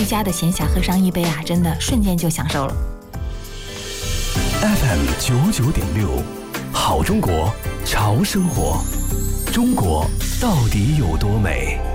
居家的闲暇喝上一杯啊，真的瞬间就享受了。 FM99.6，好中国，潮生活，中国到底有多美？